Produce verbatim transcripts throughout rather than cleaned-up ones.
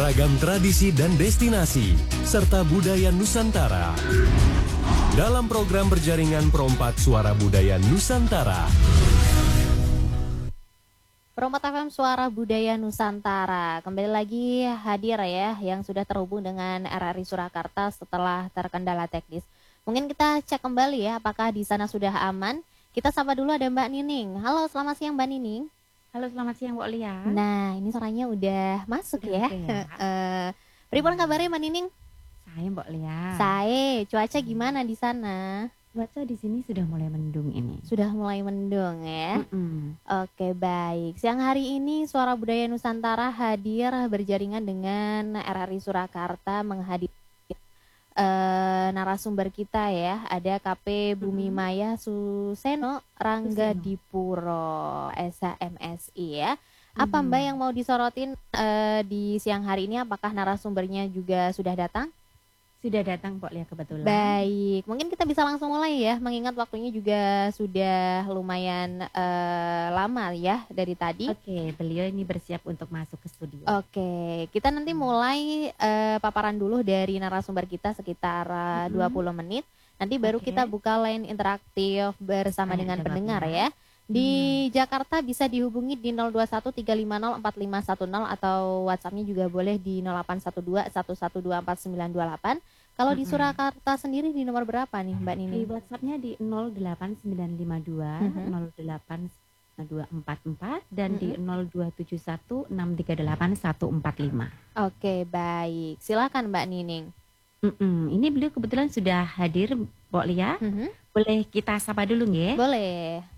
beragam tradisi dan destinasi, serta budaya Nusantara. Dalam program berjaringan Perompak Suara Budaya Nusantara. Perompak F M Suara Budaya Nusantara. Kembali lagi hadir ya, yang sudah terhubung dengan R R I Surakarta setelah terkendala teknis. Mungkin kita cek kembali ya, apakah di sana sudah aman. Kita sapa dulu ada Mbak Nining. Halo, selamat siang Mbak Nining. Halo, selamat siang Mbak Lia. Nah, ini suaranya udah masuk Udah ya. ya. uh, Pripun kabarnya Mbak Nining? Saya Mbak Lia. Saya, cuaca gimana di sana? Cuaca di sini sudah mulai mendung ini. Sudah mulai mendung ya. Mm-mm. Oke, baik. Siang hari ini Suara Budaya Nusantara hadir berjaringan dengan R R I Surakarta menghadiri uh, narasumber kita ya. Ada K P Bumi Maya Suseno Rangga Dipuro S H M S I ya. Apa Mbak yang mau disorotin uh, di siang hari ini? Apakah narasumbernya juga sudah datang? Sudah datang Mbak Lia kebetulan. Baik, mungkin kita bisa langsung mulai ya, mengingat waktunya juga sudah lumayan uh, lama ya dari tadi. Oke, beliau ini bersiap untuk masuk ke studio. Oke, kita nanti mulai uh, paparan dulu dari narasumber kita sekitar uh, dua puluh menit. Nanti baru Oke. kita buka line interaktif bersama Tanya dengan jawab pendengar ya. ya. Di Jakarta bisa dihubungi di nol dua satu tiga lima nol empat lima satu nol atau WhatsApp-nya juga boleh di nol delapan satu dua satu satu dua empat sembilan dua delapan. Kalau di Surakarta sendiri di nomor berapa nih Mbak Nini? Di WhatsApp-nya di nol delapan sembilan lima dua nol delapan dua empat empat dan di nol dua tujuh satu enam tiga delapan satu empat lima. Oke, baik. Silakan Mbak Nining. Mm-mm. Ini beliau kebetulan sudah hadir Mbak Lia. Mm-hmm. Boleh kita sapa dulu nggih? Boleh.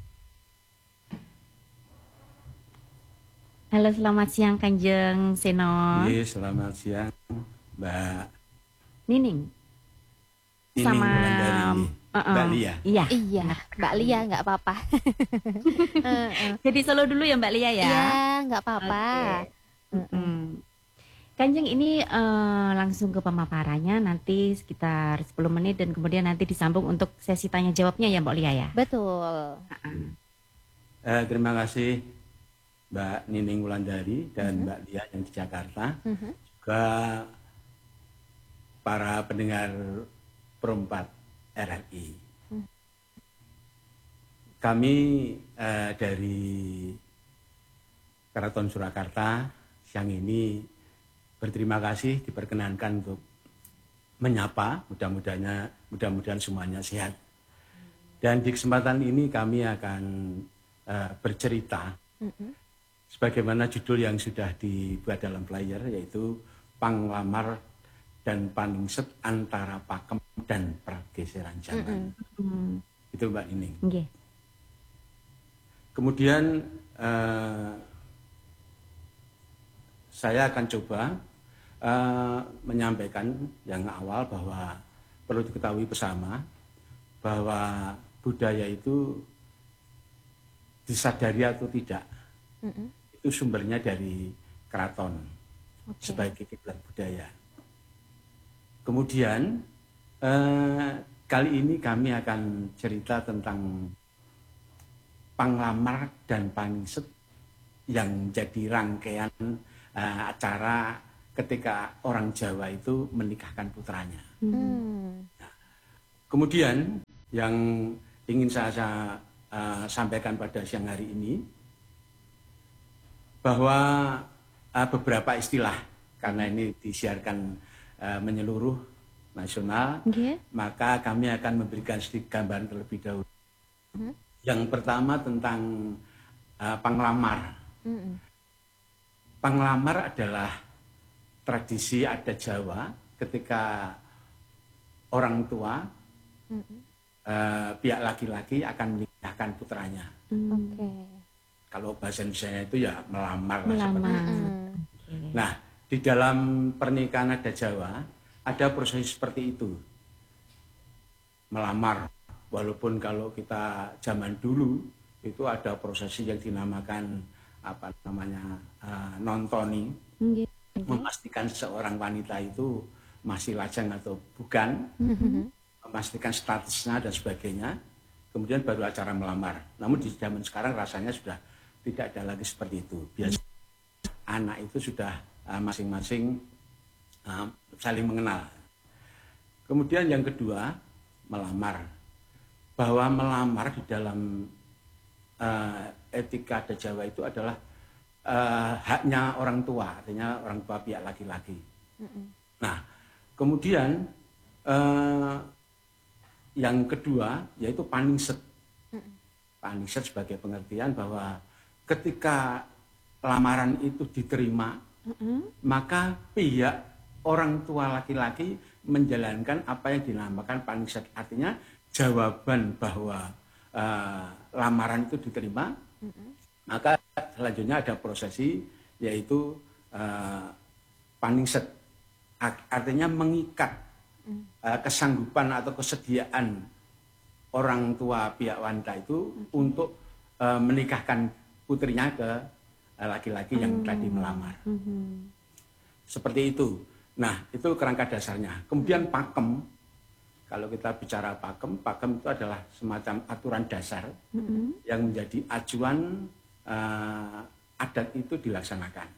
Halo, selamat siang Kanjeng Seno. Iya, selamat siang Mbak Nining. Nining Sama Wulandari. uh-uh. Mbak Lia. Iya. Iya, Mbak Lia nggak apa-apa. Jadi solo dulu ya Mbak Lia ya. Iya, nggak apa-apa. Okay. Mm-mm. Kanjeng ini uh, langsung ke pemaparannya nanti sekitar sepuluh menit dan kemudian nanti disambung untuk sesi tanya jawabnya ya Mbak Lia ya. Betul. Uh-uh. Eh, terima kasih Mbak Nining Wulandari dan uh-huh. Mbak Lia yang di Jakarta. Uh-huh. Juga para pendengar Perompak R R I. Uh-huh. Kami eh, dari Keraton Surakarta siang ini berterima kasih diperkenankan untuk menyapa, mudah-mudahan mudah-mudahan semuanya sehat. Dan di kesempatan ini kami akan uh, bercerita mm-hmm. sebagaimana judul yang sudah dibuat dalam flyer, yaitu Panglamar dan Paningset antara Pakem dan Pergeseran Zaman. Mm-hmm. Itu Mbak Nining. Okay. Kemudian uh, saya akan coba Uh, menyampaikan yang awal bahwa perlu diketahui bersama bahwa budaya itu disadari atau tidak, mm-hmm. itu sumbernya dari keraton okay. sebagai kiblat budaya. Kemudian uh, kali ini kami akan cerita tentang Panglamar dan Paningset yang jadi rangkaian uh, acara ketika orang Jawa itu menikahkan putranya. Hmm. Nah, kemudian yang ingin saya, saya uh, sampaikan pada siang hari ini bahwa uh, beberapa istilah, karena ini disiarkan uh, menyeluruh nasional, okay. maka kami akan memberikan sedikit gambaran terlebih dahulu. Hmm. Yang pertama tentang uh, panglamar. Hmm. Panglamar adalah tradisi adat Jawa ketika orang tua mm-hmm. uh, pihak laki-laki akan menikahkan putranya. Mm. Okay. Kalau bahasa Indonesia itu ya melamar. Melamar. Mm. Okay. Nah, di dalam pernikahan adat Jawa ada proses seperti itu. Melamar. Walaupun kalau kita zaman dulu itu ada prosesi yang dinamakan apa namanya uh, nontoni. Okay. Memastikan seorang wanita itu masih lajang atau bukan, mm-hmm. memastikan statusnya dan sebagainya, kemudian baru acara melamar. Namun di zaman sekarang rasanya sudah tidak ada lagi seperti itu. Biasanya mm-hmm. anak itu sudah uh, masing-masing uh, saling mengenal. Kemudian yang kedua, melamar. Bahwa melamar di dalam uh, etika adat Jawa itu adalah uh, haknya orang tua, artinya orang tua pihak laki-laki. Mm-hmm. Nah, kemudian uh, yang kedua yaitu paningset. Mm-hmm. Paningset sebagai pengertian bahwa ketika lamaran itu diterima, mm-hmm. maka pihak orang tua laki-laki menjalankan apa yang dinamakan paningset. Artinya jawaban bahwa uh, lamaran itu diterima, mm-hmm. maka selanjutnya ada prosesi yaitu uh, paningset. Artinya mengikat uh, kesanggupan atau kesediaan orang tua pihak wanita itu mm-hmm. untuk uh, menikahkan putrinya ke uh, laki-laki yang mm-hmm. tadi melamar. Mm-hmm. Seperti itu. Nah, itu kerangka dasarnya. Kemudian pakem, kalau kita bicara pakem, pakem itu adalah semacam aturan dasar mm-hmm. yang menjadi acuan uh, adat itu dilaksanakan.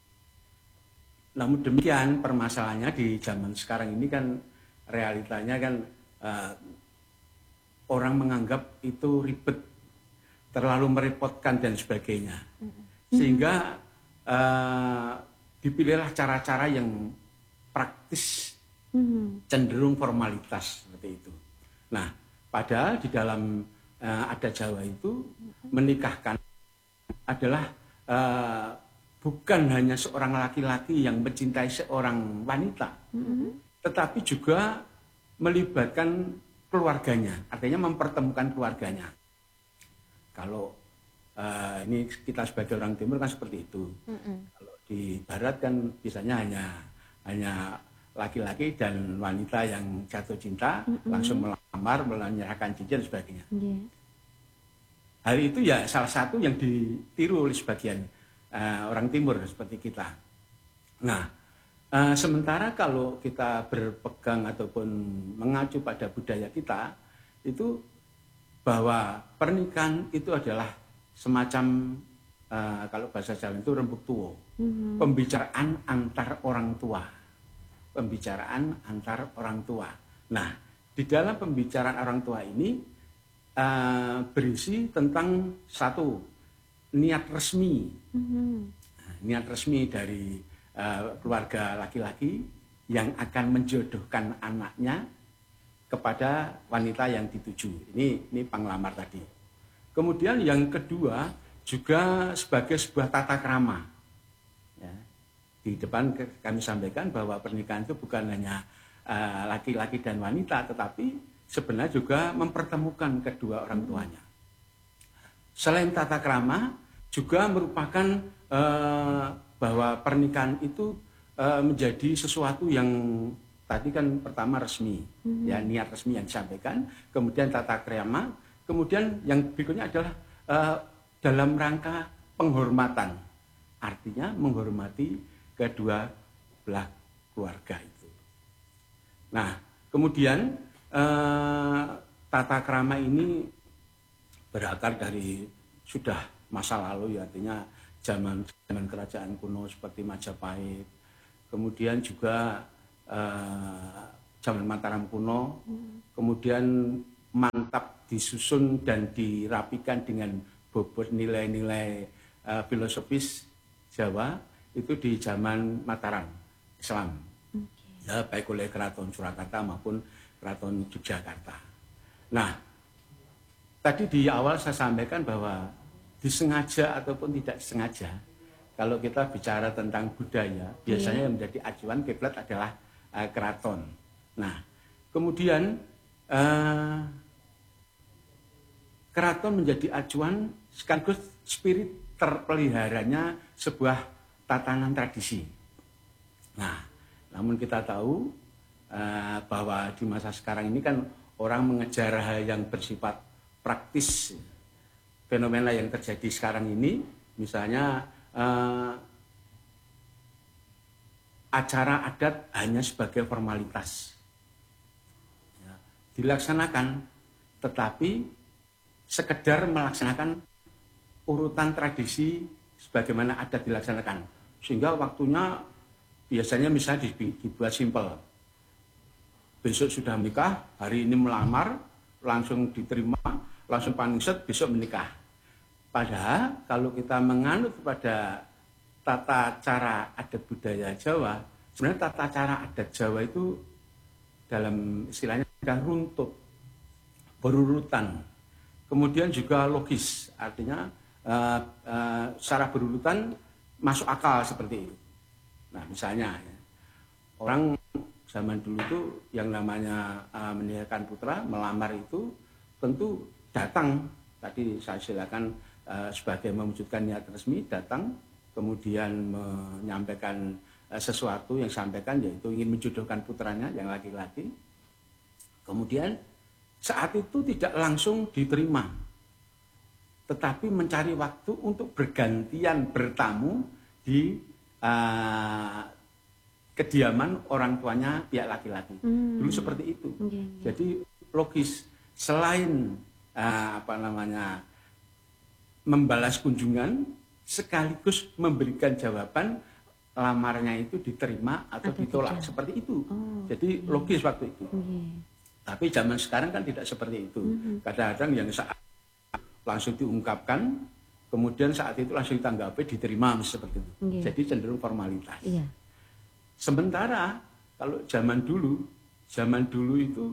Namun demikian permasalahannya di zaman sekarang ini kan realitanya kan uh, orang menganggap itu ribet, terlalu merepotkan dan sebagainya. Mm-hmm. Sehingga uh, dipilihlah cara-cara yang praktis, mm-hmm. cenderung formalitas seperti itu. Nah, padahal di dalam uh, adat Jawa itu mm-hmm. menikahkan adalah uh, bukan hanya seorang laki-laki yang mencintai seorang wanita, mm-hmm. tetapi juga melibatkan keluarganya, artinya mempertemukan keluarganya. Kalau uh, ini kita sebagai orang Timur kan seperti itu. Mm-hmm. Kalau di Barat kan biasanya hanya hanya laki-laki dan wanita yang jatuh cinta, mm-hmm. langsung melamar, menyerahkan cincin dan sebagainya. Yeah. Hal itu ya salah satu yang ditiru oleh sebagian uh, orang Timur seperti kita. Nah, uh, sementara kalau kita berpegang ataupun mengacu pada budaya kita, itu bahwa pernikahan itu adalah semacam uh, kalau bahasa Jawa itu rembuk tuwo. Mm-hmm. Pembicaraan antar orang tua, pembicaraan antar orang tua. Nah, di dalam pembicaraan orang tua ini uh, berisi tentang satu niat resmi, mm-hmm. nah, niat resmi dari uh, keluarga laki-laki yang akan menjodohkan anaknya kepada wanita yang dituju. Ini ini penglamar tadi. Kemudian yang kedua juga sebagai sebuah tata krama. Ya, di depan kami sampaikan bahwa pernikahan itu bukan hanya uh, laki-laki dan wanita, tetapi sebenarnya juga mempertemukan kedua orang tuanya. Selain tata krama, juga merupakan uh, bahwa pernikahan itu uh, menjadi sesuatu yang tadi kan pertama resmi, mm-hmm. ya niat resmi yang disampaikan, kemudian tata krama, kemudian yang berikutnya adalah uh, dalam rangka penghormatan. Artinya menghormati kedua belah keluarga itu. Nah, kemudian eh, tata krama ini berakar dari sudah masa lalu, ya, artinya zaman zaman kerajaan kuno seperti Majapahit. Kemudian juga eh, zaman Mataram kuno, hmm. kemudian mantap disusun dan dirapikan dengan bobot nilai-nilai eh, filosofis Jawa itu di zaman Mataram Islam, okay. ya, baik oleh Keraton Surakarta maupun Keraton Yogyakarta. Nah, tadi di awal saya sampaikan bahwa disengaja ataupun tidak sengaja, kalau kita bicara tentang budaya, biasanya yeah. yang menjadi acuan kiblat adalah uh, keraton. Nah, kemudian uh, keraton menjadi acuan sekaligus spirit terpeliharanya sebuah tatanan tradisi. Nah, namun kita tahu uh, bahwa di masa sekarang ini kan orang mengejar hal yang bersifat praktis. Fenomena yang terjadi sekarang ini, misalnya uh, acara adat hanya sebagai formalitas, ya, dilaksanakan, tetapi sekedar melaksanakan urutan tradisi sebagaimana adat dilaksanakan, sehingga waktunya biasanya misalnya dibuat simpel. Besok sudah menikah, hari ini melamar, langsung diterima, langsung paningset, besok menikah. Padahal kalau kita menganut pada tata cara adat budaya Jawa, sebenarnya tata cara adat Jawa itu dalam istilahnya sudah runtut, berurutan, kemudian juga logis, artinya uh, uh, secara berurutan masuk akal seperti itu. Nah misalnya ya, orang zaman dulu itu yang namanya uh, menikahkan putra, melamar itu tentu datang, tadi saya silakan uh, sebagai mewujudkan niat resmi, datang, kemudian menyampaikan sesuatu yang sampaikan yaitu ingin menjodohkan putranya yang laki-laki. Kemudian saat itu tidak langsung diterima, tetapi mencari waktu untuk bergantian bertamu di uh, kediaman orang tuanya pihak laki-laki. Hmm. Dulu seperti itu. Okay. Jadi logis, selain uh, apa namanya membalas kunjungan, sekaligus memberikan jawaban lamarnya itu diterima atau, atau ditolak tidak. Seperti itu. Oh, jadi iya. Logis waktu itu. Iya. Tapi zaman sekarang kan tidak seperti itu. Mm-hmm. Kadang-kadang yang saat langsung diungkapkan, kemudian saat itu langsung ditanggapi, diterima seperti itu. Iya. Jadi cenderung formalitas. Iya. Sementara kalau zaman dulu, zaman dulu itu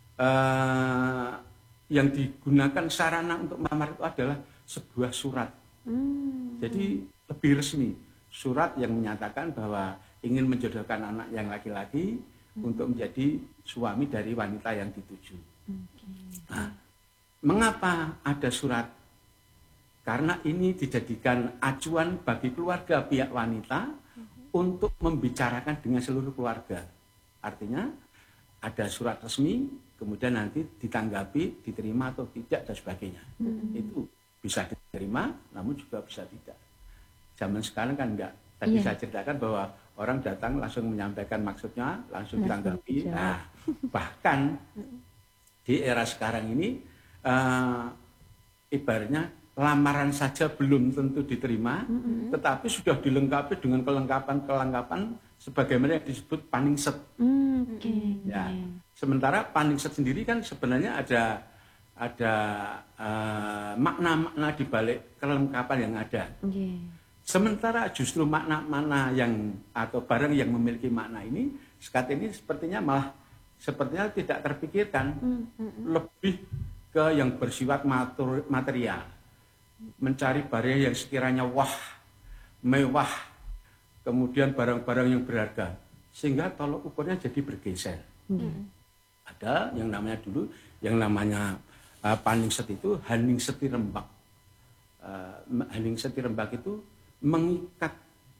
uh, yang digunakan sarana untuk melamar itu adalah sebuah surat. Mm. Jadi lebih resmi. Surat yang menyatakan bahwa ingin menjodohkan anak yang laki-laki hmm. untuk menjadi suami dari wanita yang dituju. Okay. Nah, mengapa ada surat? Karena ini dijadikan acuan bagi keluarga pihak wanita hmm. untuk membicarakan dengan seluruh keluarga. Artinya ada surat resmi, kemudian nanti ditanggapi, diterima atau tidak dan sebagainya. Hmm. Itu bisa diterima, namun juga bisa tidak. Zaman sekarang kan enggak. Tadi iya. Saya ceritakan bahwa orang datang langsung menyampaikan maksudnya, langsung ditanggapi. Nah, bahkan di era sekarang ini, uh, ibaratnya lamaran saja belum tentu diterima, mm-hmm. tetapi sudah dilengkapi dengan kelengkapan-kelengkapan sebagaimana yang disebut paningset. Mm, okay. Ya. Sementara paningset sendiri kan sebenarnya ada ada uh, makna-makna di balik kelengkapan yang ada. Okay. Sementara justru makna-makna yang atau barang yang memiliki makna ini saat ini sepertinya malah sepertinya tidak terpikirkan, mm, mm, lebih ke yang bersifat matur, material, mencari barang yang sekiranya wah, mewah, kemudian barang-barang yang berharga, sehingga tolok ukurnya jadi bergeser. Mm. Ada yang namanya dulu, yang namanya uh, paningset itu haning seti rembak. Uh, haning seti rembak itu mengikat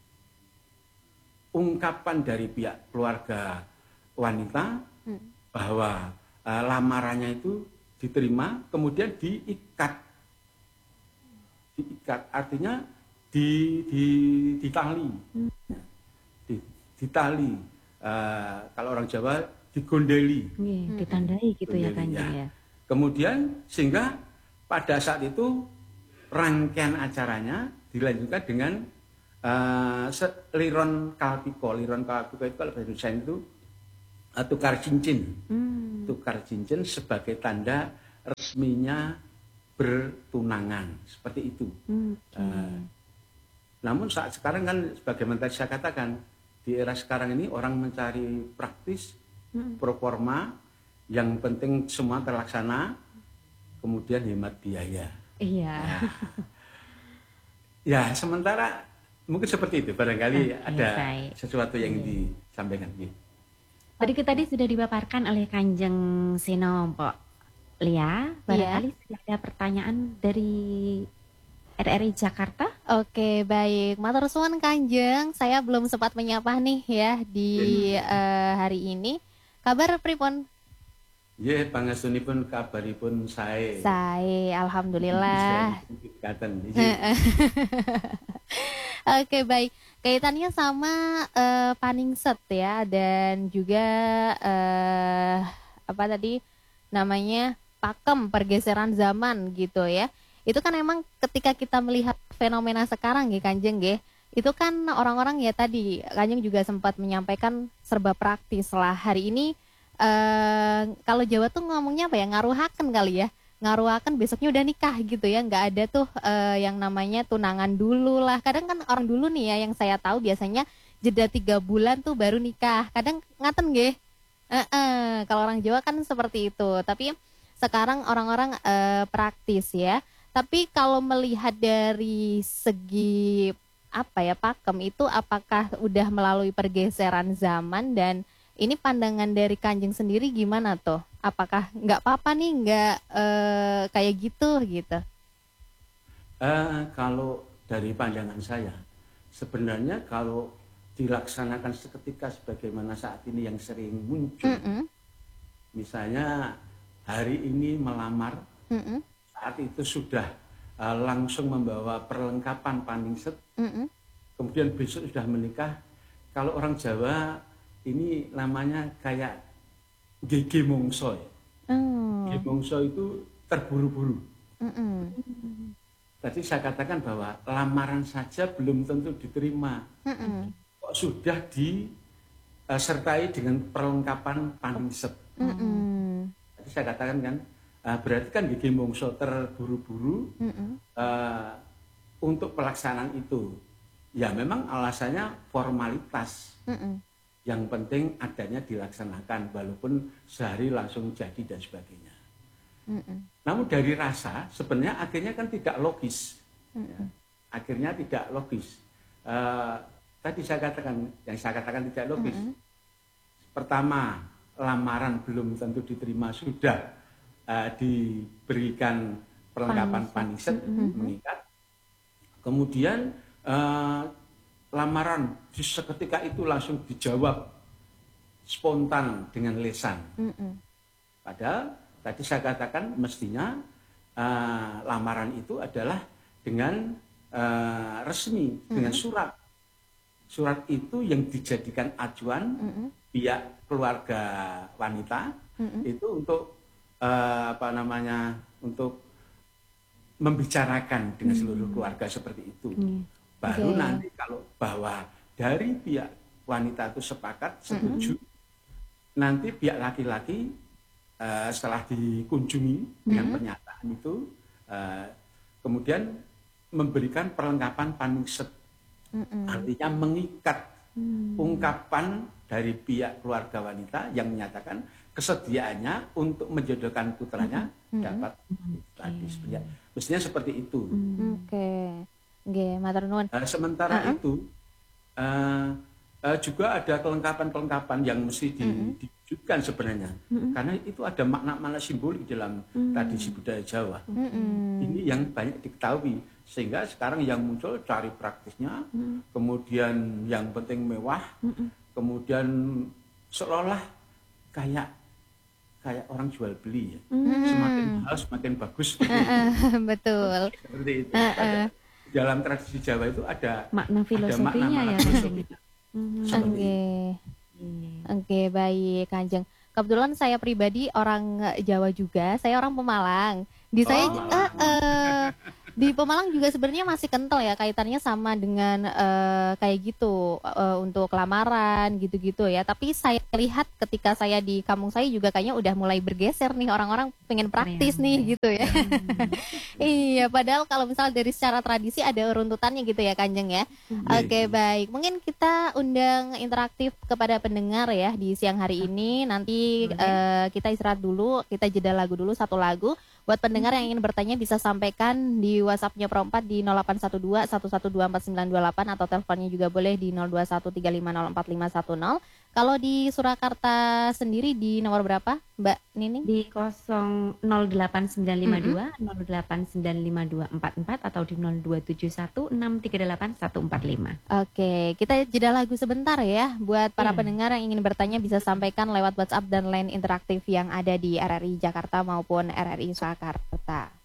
ungkapan dari pihak keluarga wanita hmm. bahwa uh, lamarannya itu diterima, kemudian diikat, diikat artinya di, di, ditali, hmm. di, ditali. Uh, kalau orang Jawa digondeli, hmm. ditandai gitu gondeli, ya Kanjeng ya. Kemudian sehingga pada saat itu rangkaian acaranya dilanjutkan dengan uh, liron kalpiko. Liron kalpiko itu kalau bahasa Indonesia itu uh, tukar cincin. Hmm. Tukar cincin sebagai tanda resminya bertunangan. Seperti itu. Hmm, okay. uh, namun saat sekarang kan sebagaimana tadi saya katakan, di era sekarang ini orang mencari praktis, hmm. proforma, yang penting semua terlaksana, kemudian hemat biaya. Iya. Nah, ya, sementara mungkin seperti itu, barangkali okay, ada baik. Sesuatu yang yeah. disampaikan. Tadi kita tadi sudah dipaparkan oleh Kanjeng Seno, Mpok Lia. Barangkali yeah. sudah ada pertanyaan dari R R I Jakarta. Oke, baik. Matur suwun Kanjeng, saya belum sempat menyapa nih ya di yeah. uh, hari ini. Kabar pripun? Ya, yeah, pangastunipun kabaripun sae. Sae, alhamdulillah. Oke, baik. Kaitannya sama uh, paningset ya, dan juga uh, apa tadi namanya pakem, pergeseran zaman gitu ya. Itu kan emang ketika kita melihat fenomena sekarang ya Kanjeng ya, itu kan orang-orang ya tadi Kanjeng juga sempat menyampaikan serba praktis lah. Hari ini eh, kalau Jawa tuh ngomongnya apa ya, ngaruhaken kali ya, ngaruhaken besoknya udah nikah gitu ya, nggak ada tuh eh, yang namanya tunangan dulu lah. Kadang kan orang dulu nih ya yang saya tahu biasanya jeda tiga bulan tuh baru nikah. Kadang ngaten nggih. Eh, eh, kalau orang Jawa kan seperti itu. Tapi sekarang orang-orang eh, praktis ya. Tapi kalau melihat dari segi apa ya pakem itu, apakah udah melalui pergeseran zaman, dan ini pandangan dari Kanjeng sendiri gimana tuh? Apakah nggak apa-apa nih nggak eh, kayak gitu gitu? Uh, kalau dari pandangan saya, sebenarnya kalau dilaksanakan seketika sebagaimana saat ini yang sering muncul, mm -mm. misalnya hari ini melamar, mm -mm. saat itu sudah uh, langsung membawa perlengkapan paningset, mm -mm. kemudian besok sudah menikah. Kalau orang Jawa ini namanya kayak gege mongso ya. Oh. Gege mongso itu terburu-buru. Mm -mm. Tadi saya katakan bahwa lamaran saja belum tentu diterima. Mm -mm. Kok sudah disertai dengan perlengkapan paningset. Mm -mm. Tadi saya katakan kan, berarti kan gege mongso terburu-buru mm -mm. uh, untuk pelaksanaan itu. Ya memang alasannya formalitas. Mm -mm. Yang penting adanya dilaksanakan walaupun sehari langsung jadi dan sebagainya. Mm -mm. Namun dari rasa sebenarnya akhirnya kan tidak logis. Mm -mm. Ya. Akhirnya tidak logis. Uh, tadi saya katakan, yang saya katakan tidak logis. Mm -mm. Pertama, lamaran belum tentu diterima, sudah Uh, diberikan perlengkapan paningset, mm-hmm. mengikat. Kemudian uh, lamaran di seketika itu langsung dijawab spontan dengan lesan. Mm-hmm. Padahal tadi saya katakan mestinya uh, lamaran itu adalah dengan uh, resmi, mm-hmm. dengan surat. Surat itu yang dijadikan acuan mm-hmm. pihak keluarga wanita, mm-hmm. itu untuk Uh, apa namanya untuk membicarakan dengan seluruh keluarga seperti itu. Hmm. Baru okay. nanti kalau bahwa dari pihak wanita itu sepakat, setuju, mm-hmm. nanti pihak laki-laki uh, setelah dikunjungi mm-hmm. dengan pernyataan itu, uh, kemudian memberikan perlengkapan paningset, mm-hmm. artinya mengikat mm-hmm. ungkapan dari pihak keluarga wanita yang menyatakan kesediaannya untuk menjodohkan putranya mm-hmm. dapat tadi mm-hmm. mestinya seperti itu. Mm-hmm. Oke, okay. Matur nuwun. Uh, sementara uh-huh. itu uh, uh, juga ada kelengkapan-kelengkapan yang mesti di, mm-hmm. diwujudkan sebenarnya, mm-hmm. karena itu ada makna-makna simbolik dalam mm-hmm. tradisi budaya Jawa. Mm-hmm. Ini yang banyak diketahui sehingga sekarang yang muncul cari praktisnya, mm-hmm. kemudian yang penting mewah, mm-hmm. kemudian seolah kayak kayak orang jual beli ya, mm. semakin mahal semakin bagus. Gitu. Uh, betul. Seperti itu. Uh, uh. Dalam tradisi Jawa itu ada makna filosofinya ya. Filosofinya. Oke, oke baik Kanjeng. Kebetulan saya pribadi orang Jawa juga, saya orang Pemalang. Di oh, saya uh, uh, di Pemalang juga sebenarnya masih kental ya kaitannya sama dengan uh, kayak gitu uh, untuk lamaran gitu-gitu ya. Tapi saya lihat ketika saya di kampung saya juga kayaknya udah mulai bergeser nih, orang-orang pengen praktis ya, nih ya. Gitu ya. Iya, padahal kalau misal dari secara tradisi ada runtutannya gitu ya Kanjeng ya. Oke okay, baik, mungkin kita undang interaktif kepada pendengar ya di siang hari ini. Nanti uh, kita istirahat dulu, kita jeda lagu dulu satu lagu. Buat pendengar yang ingin bertanya bisa sampaikan di WhatsApp-nya Pro empat di nol delapan satu dua, satu satu dua, empat sembilan dua delapan atau teleponnya juga boleh di nol dua satu tiga lima nol empat lima satu nol. Kalau di Surakarta sendiri di nomor berapa, Mbak Nining? Di nol delapan sembilan lima dua, mm-hmm. nol delapan sembilan lima dua empat empat atau di nol dua tujuh satu enam tiga delapan satu empat lima. Oke, kita jeda lagu sebentar ya. Buat para yeah. pendengar yang ingin bertanya bisa sampaikan lewat WhatsApp dan line interaktif yang ada di R R I Jakarta maupun R R I Surakarta.